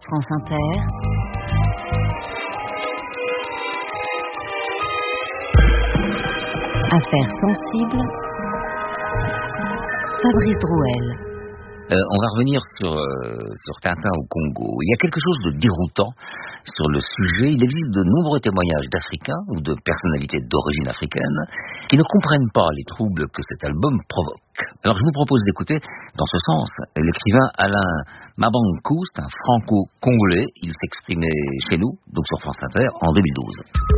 France Inter. Affaires sensibles. Fabrice Drouel. On va revenir sur Tintin au Congo. Il y a quelque chose de déroutant sur le sujet. Il existe de nombreux témoignages d'Africains ou de personnalités d'origine africaine qui ne comprennent pas les troubles que cet album provoque. Alors je vous propose d'écouter, dans ce sens, l'écrivain Alain Mabankou, un franco-congolais. Il s'exprimait chez nous, donc sur France Inter, en 2012.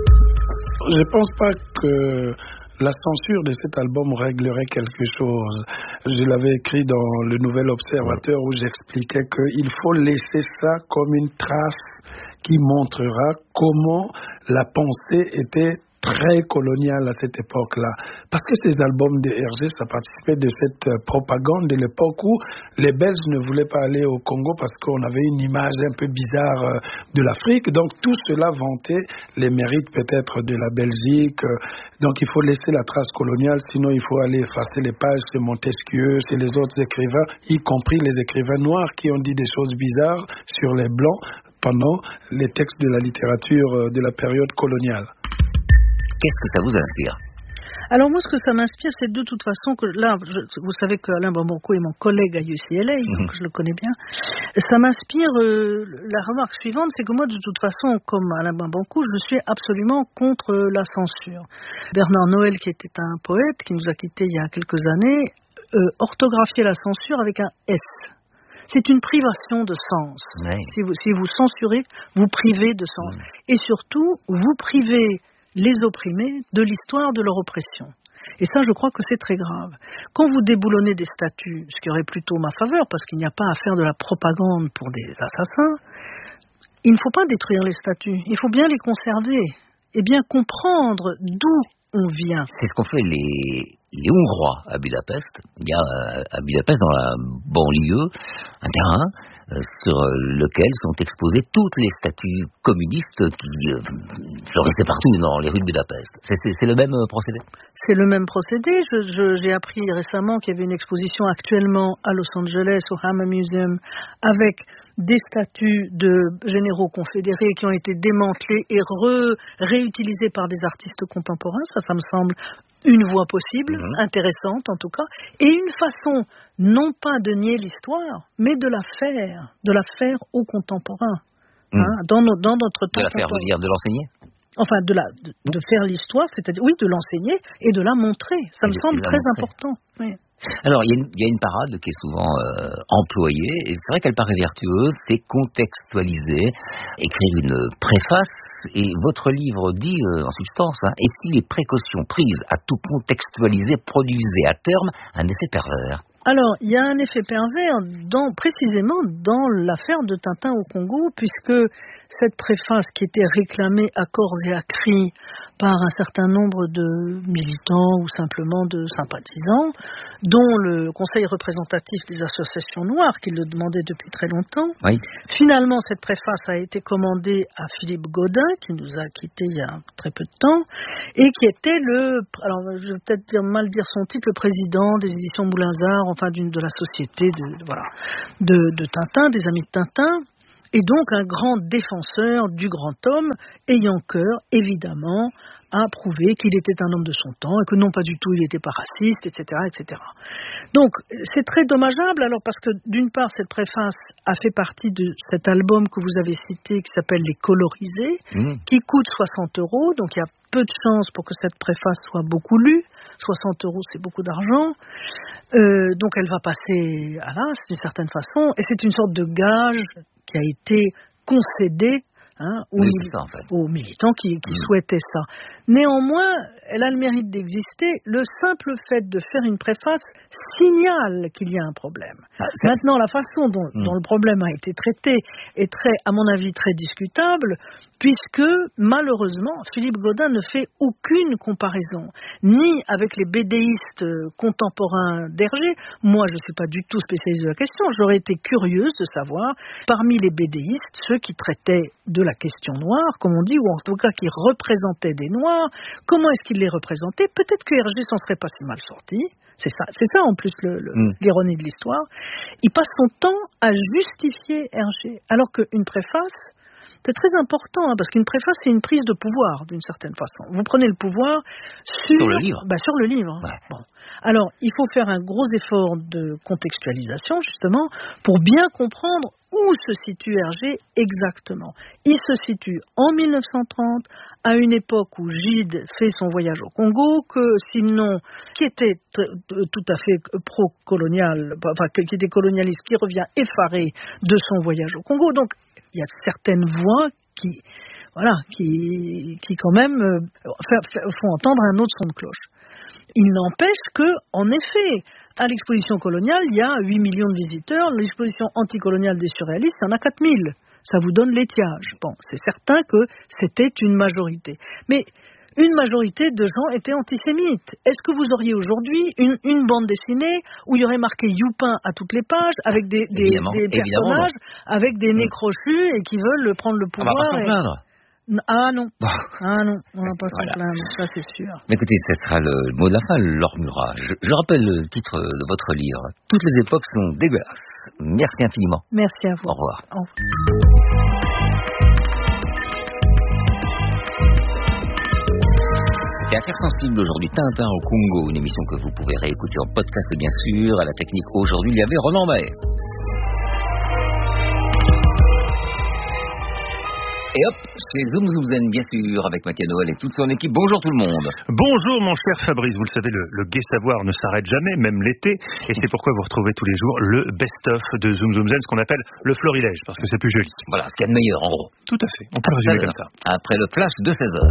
Je ne pense pas que la censure de cet album réglerait quelque chose. Je l'avais écrit dans le Nouvel Observateur où j'expliquais qu'il faut laisser ça comme une trace qui montrera comment la pensée était très coloniale à cette époque-là. Parce que ces albums de Hergé, ça participait de cette propagande de l'époque où les Belges ne voulaient pas aller au Congo parce qu'on avait une image un peu bizarre de l'Afrique. Donc tout cela vantait les mérites peut-être de la Belgique. Donc il faut laisser la trace coloniale, sinon il faut aller effacer les pages chez Montesquieu, chez les autres écrivains, y compris les écrivains noirs qui ont dit des choses bizarres sur les Blancs pendant les textes de la littérature de la période coloniale. Qu'est-ce que ça vous inspire ? Alors moi, ce que ça m'inspire, c'est de toute façon que là, vous savez qu'Alain Mabankou est mon collègue à UCLA, donc je le connais bien. Ça m'inspire la remarque suivante, c'est que moi, de toute façon, comme Alain Mabankou, je suis absolument contre la censure. Bernard Noël, qui était un poète, qui nous a quittés il y a quelques années, orthographiait la censure avec un S. C'est une privation de sens. Oui. Si vous censurez, vous privez de sens. Et surtout, vous privez les opprimés de l'histoire de leur oppression. Et ça, je crois que c'est très grave. Quand vous déboulonnez des statues, ce qui aurait plutôt ma faveur, parce qu'il n'y a pas à faire de la propagande pour des assassins, il ne faut pas détruire les statues, il faut bien les conserver et bien comprendre d'où on vient. C'est ce qu'ont fait les Hongrois à Budapest. Il y a à Budapest, dans la banlieue, un terrain sur lequel sont exposées toutes les statues communistes qui fleurissaient partout dans les rues de Budapest. C'est le même procédé ? C'est le même procédé. J'ai appris récemment qu'il y avait une exposition actuellement à Los Angeles, au Hammer Museum, avec des statues de généraux confédérés qui ont été démantelées et réutilisées par des artistes contemporains. Ça me semble une voie possible, intéressante en tout cas, et une façon non pas de nier l'histoire, mais de la faire aux contemporains. Dans notre temps. De la faire, vous dire de l'enseigner ? Enfin, de faire l'histoire, c'est-à-dire, oui, de l'enseigner et de la montrer. Ça me semble très important. Oui. Alors, il y a une parade qui est souvent employée, et c'est vrai qu'elle paraît vertueuse, c'est contextualiser, écrire une préface. Et votre livre dit, en substance, et si les précautions prises à tout contextualiser produisaient à terme un effet pervers ? Alors, il y a un effet pervers précisément dans l'affaire de Tintin au Congo, puisque cette préface qui était réclamée à corps et à cri par un certain nombre de militants ou simplement de sympathisants, dont le Conseil représentatif des associations noires, qui le demandait depuis très longtemps. Oui. Finalement, cette préface a été commandée à Philippe Gaudin, qui nous a quittés il y a très peu de temps, et qui était alors je vais peut-être mal dire son titre, le président des éditions Boulinsart, enfin de la société de Tintin, des amis de Tintin, et donc un grand défenseur du grand homme, ayant cœur, évidemment, à prouver qu'il était un homme de son temps et que non pas du tout il n'était pas raciste, etc., etc. Donc c'est très dommageable, alors parce que d'une part cette préface a fait partie de cet album que vous avez cité qui s'appelle Les Colorisés, qui coûte 60 €, donc il y a peu de chances pour que cette préface soit beaucoup lue. 60 € c'est beaucoup d'argent, donc elle va passer à l'as d'une certaine façon, et c'est une sorte de gage qui a été concédé aux militants qui souhaitaient ça. Néanmoins, elle a le mérite d'exister. Le simple fait de faire une préface signale qu'il y a un problème. Maintenant, la façon dont le problème a été traité est à mon avis, très discutable, puisque, malheureusement, Philippe Gaudin ne fait aucune comparaison, ni avec les bédéistes contemporains d'Hergé. Moi, je ne suis pas du tout spécialiste de la question. J'aurais été curieuse de savoir, parmi les bédéistes, ceux qui traitaient de la la question noire, comme on dit, ou en tout cas qui représentait des Noirs. Comment est-ce qu'il les représentait? Peut-être que Hergé s'en serait pas si mal sorti. C'est ça en plus l'ironie de l'histoire. Il passe son temps à justifier Hergé, alors qu'une préface, c'est très important, parce qu'une préface, c'est une prise de pouvoir, d'une certaine façon. Vous prenez le pouvoir sur le livre. Sur le livre. Ouais. Bon. Alors, il faut faire un gros effort de contextualisation, justement, pour bien comprendre où se situe Hergé exactement. Il se situe en 1930, à une époque où Gide fait son voyage au Congo, que Simenon, qui était tout à fait pro-colonial, qui était colonialiste, qui revient effaré de son voyage au Congo. Donc, il y a certaines voix qui quand même font entendre un autre son de cloche. Il n'empêche que, en effet, à l'exposition coloniale, il y a 8 millions de visiteurs. L'exposition anticoloniale des surréalistes, il y en a 4000. Ça vous donne l'étiage. Bon, c'est certain que c'était une majorité. Mais une majorité de gens étaient antisémites. Est-ce que vous auriez aujourd'hui une bande dessinée où il y aurait marqué Youpin à toutes les pages, avec des personnages, avec des nez crochus et qui veulent prendre le pouvoir? On va pas s'en plaindre. Ah non, on va pas s'en plaindre, ça c'est sûr. Mais écoutez, ce sera le mot de la fin, Laure Murat. Je rappelle le titre de votre livre. Toutes les époques sont dégueulasses. Merci infiniment. Merci à vous. Au revoir. Au revoir. C'était Affaires sensibles aujourd'hui, Tintin au Congo, une émission que vous pouvez réécouter en podcast bien sûr. À la technique aujourd'hui, il y avait Roland Mahé. Et hop, c'est Zoom Zoom Zen, bien sûr, avec Mathieu Noël et toute son équipe. Bonjour tout le monde. Bonjour mon cher Fabrice, vous le savez, le gai savoir ne s'arrête jamais, même l'été. Et c'est pourquoi vous retrouvez tous les jours le best-of de Zoom Zoom Zen, ce qu'on appelle le florilège, parce que c'est plus joli. Voilà, ce qu'il y a de meilleur en gros. Tout à fait, on peut le résumer comme ça. Après le flash de 16h.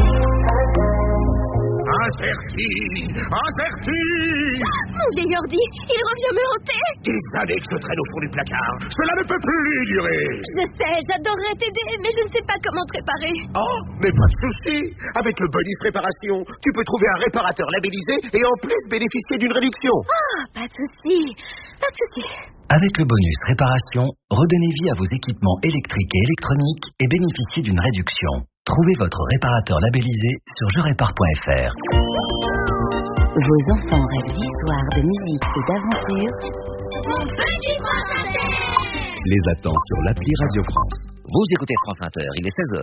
Averti! Mon vieil ordi, il revient me hanter! Des années que je traîne au fond du placard. Cela ne peut plus durer. Je sais, j'adorerais t'aider, mais je ne sais pas comment te réparer. Oh, mais pas de souci. Avec le bonus réparation, tu peux trouver un réparateur labellisé et en plus bénéficier d'une réduction. Ah, pas de souci. Pas de souci. Avec le bonus réparation, redonnez vie à vos équipements électriques et électroniques et bénéficiez d'une réduction. Trouvez votre réparateur labellisé sur jerépare.fr. Vos enfants rêvent d'histoire, de musique et d'aventure. Mon petit France Inter! Les attend sur l'appli Radio France. Vous écoutez France Inter, il est 16h.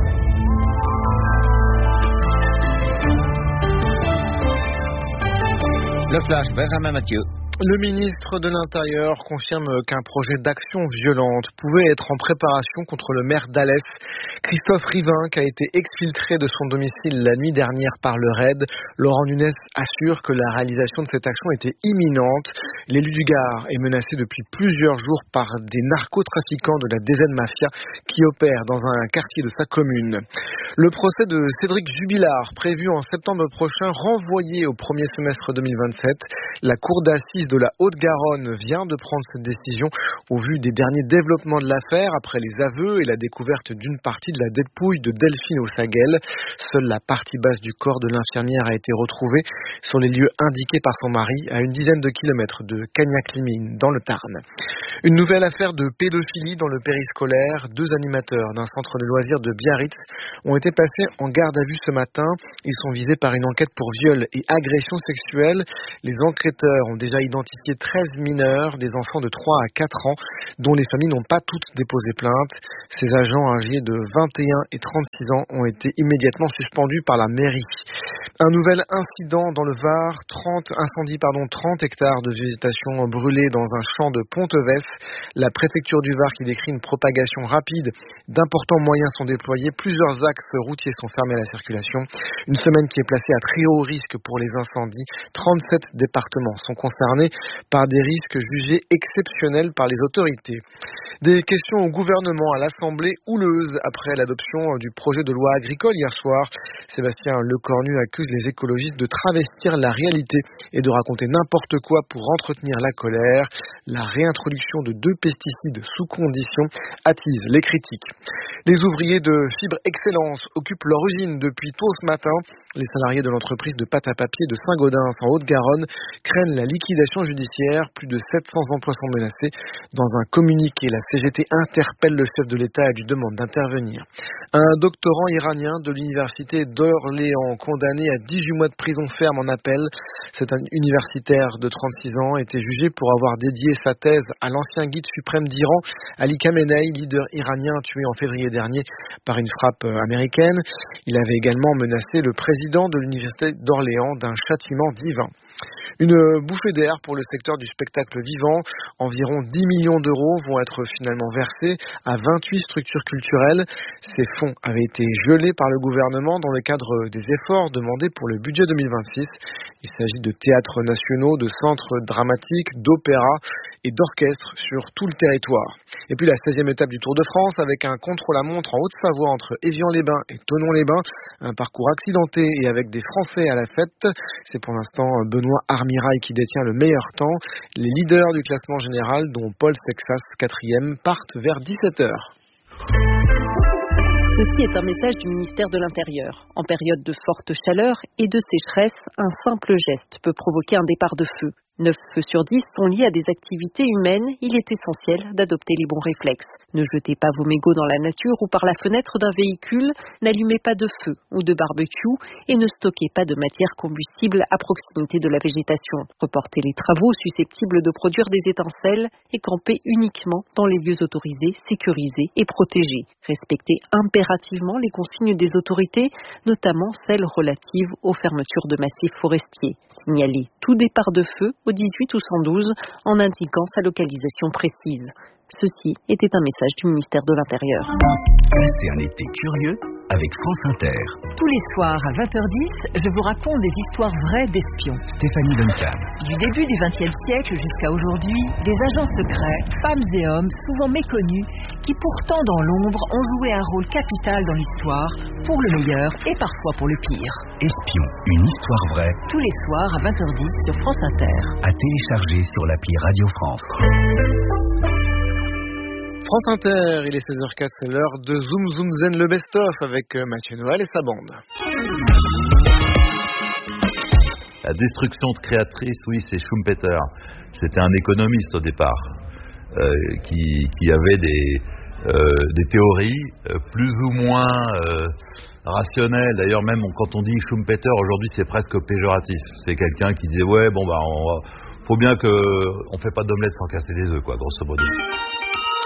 Le flash, Benjamin Mathieu. Le ministre de l'Intérieur confirme qu'un projet d'action violente pouvait être en préparation contre le maire d'Alès, Christophe Rivin, qui a été exfiltré de son domicile la nuit dernière par le RAID. Laurent Nunez assure que la réalisation de cette action était imminente. L'élu du Gard est menacé depuis plusieurs jours par des narcotrafiquants de la DZ Mafia qui opèrent dans un quartier de sa commune. Le procès de Cédric Jubilard, prévu en septembre prochain, renvoyé au premier semestre 2027. La cour d'assises de la Haute-Garonne vient de prendre cette décision au vu des derniers développements de l'affaire après les aveux et la découverte d'une partie de la dépouille de Delphine Ossaguel. Seule la partie basse du corps de l'infirmière a été retrouvée sur les lieux indiqués par son mari à une dizaine de kilomètres de Cagnac-Limine dans le Tarn. Une nouvelle affaire de pédophilie dans le périscolaire. 2 animateurs d'un centre de loisirs de Biarritz ont été passés en garde à vue ce matin. Ils sont visés par une enquête pour viol et agression sexuelle. Les enquêteurs ont déjà identifié 13 mineurs, des enfants de 3 à 4 ans, dont les familles n'ont pas toutes déposé plainte. Ces agents âgés de 21 et 36 ans ont été immédiatement suspendus par la mairie. Un nouvel incident dans le Var, 30 hectares de végétation brûlée dans un champ de Pontevès. La préfecture du Var qui décrit une propagation rapide. D'importants moyens sont déployés, plusieurs axes routiers sont fermés à la circulation. Une semaine qui est placée à très haut risque pour les incendies. 37 départements sont concernés par des risques jugés exceptionnels par les autorités. Des questions au gouvernement à l'Assemblée houleuse après l'adoption du projet de loi agricole hier soir. Sébastien Lecornu accuse les écologistes de travestir la réalité et de raconter n'importe quoi pour entretenir la colère. La réintroduction de 2 pesticides sous condition attise les critiques. Les ouvriers de Fibre Excellence occupent leur usine depuis tôt ce matin. Les salariés de l'entreprise de pâte à papier de Saint-Gaudens en Haute-Garonne craignent la liquidation judiciaire. Plus de 700 emplois sont menacés. Dans un communiqué, la CGT interpelle le chef de l'État et lui demande d'intervenir. Un doctorant iranien de l'université d'Orléans, condamné à 18 mois de prison ferme en appel. Cet universitaire de 36 ans était jugé pour avoir dédié sa thèse à l'ancien guide suprême d'Iran, Ali Khamenei, leader iranien tué en février dernier par une frappe américaine. Il avait également menacé le président de l'université d'Orléans d'un châtiment divin. Une bouffée d'air pour le secteur du spectacle vivant. Environ 10 millions d'euros vont être finalement versés à 28 structures culturelles. Ces fonds avaient été gelés par le gouvernement dans le cadre des efforts demandés pour le budget 2026. Il s'agit de théâtres nationaux, de centres dramatiques, d'opéras et d'orchestres sur tout le territoire. Et puis la 16e étape du Tour de France avec un contre-la-montre en Haute-Savoie entre Évian-les-Bains et Thonon-les-Bains. Un parcours accidenté et avec des Français à la fête. C'est pour l'instant Benoît Armirail qui détient le meilleur temps. Les leaders du classement général, dont Paul Sexas, 4e, partent vers 17h. Ceci est un message du ministère de l'Intérieur. En période de forte chaleur et de sécheresse, un simple geste peut provoquer un départ de feu. 9 feux sur 10 sont liés à des activités humaines. Il est essentiel d'adopter les bons réflexes. Ne jetez pas vos mégots dans la nature ou par la fenêtre d'un véhicule. N'allumez pas de feu ou de barbecue et ne stockez pas de matière combustible à proximité de la végétation. Reportez les travaux susceptibles de produire des étincelles et campez uniquement dans les lieux autorisés, sécurisés et protégés. Respectez impérativement les consignes des autorités, notamment celles relatives aux fermetures de massifs forestiers. Signalez tout départ de feu au 18 ou 112 en indiquant sa localisation précise. Ceci était un message du ministère de l'Intérieur. Passez un été curieux avec France Inter. Tous les soirs à 20h10, je vous raconte des histoires vraies d'espions. Stéphanie Duncan. Du début du XXe siècle jusqu'à aujourd'hui, des agents secrets, femmes et hommes souvent méconnus, qui pourtant dans l'ombre ont joué un rôle capital dans l'histoire, pour le meilleur et parfois pour le pire. Espions, une histoire vraie. Tous les soirs à 20h10 sur France Inter. À télécharger sur l'appli Radio France. France Inter, il est 16h04, c'est l'heure de Zoom Zoom Zen, le best-of avec Mathieu Noël et sa bande. La destruction de créatrice, oui, c'est Schumpeter. C'était un économiste au départ, qui avait des théories plus ou moins rationnelles. D'ailleurs, même quand on dit Schumpeter, aujourd'hui, c'est presque péjoratif. C'est quelqu'un qui disait, ouais, bon, bah, faut bien qu'on fait pas d'omelette sans casser des œufs, quoi, grosso modo.